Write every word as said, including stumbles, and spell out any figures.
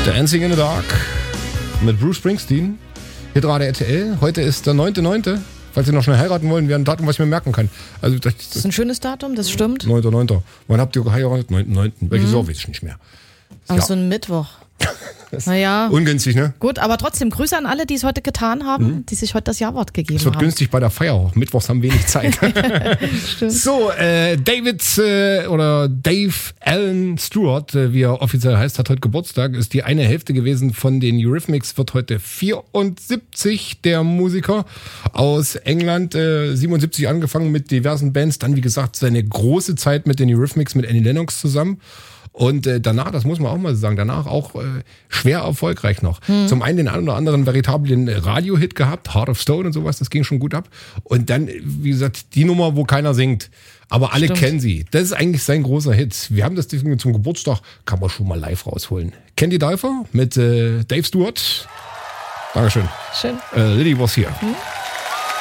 Dancing in the Dark mit Bruce Springsteen. Hier gerade R T L. Heute ist der neunter neunter Falls Sie noch schnell heiraten wollen, wäre ein Datum, was ich mir merken kann. Also das, das ist ein schönes Datum, das stimmt. neunter neunter Wann habt ihr geheiratet? neunter neunter Welches mhm. Jahr weiß ich nicht mehr. Aber ja. so ein Mittwoch. Naja. Ungünstig, ne? Gut, aber trotzdem Grüße an alle, die es heute getan haben, mhm. die sich heute das Jawort gegeben haben. Es wird haben. günstig bei der Feier auch. Mittwochs haben wenig Zeit. So, äh, David äh, oder Dave Allen Stewart, äh, wie er offiziell heißt, hat heute Geburtstag. Ist die eine Hälfte gewesen von den Eurythmics, wird heute vierundsiebzig. Der Musiker aus England, äh, siebenundsiebzig angefangen mit diversen Bands. Dann, wie gesagt, seine große Zeit mit den Eurythmics, mit Annie Lennox zusammen. Und äh, danach, das muss man auch mal sagen, danach auch äh, schwer erfolgreich noch. Hm. Zum einen den einen oder anderen veritablen Radio-Hit gehabt, Heart of Stone und sowas, das ging schon gut ab. Und dann, wie gesagt, die Nummer, wo keiner singt. Aber alle Stimmt. kennen sie. Das ist eigentlich sein großer Hit. Wir haben das Ding zum Geburtstag, kann man schon mal live rausholen. Candy Dulfer mit äh, Dave Stewart. Dankeschön. Schön. Äh, Lily was here. Hm?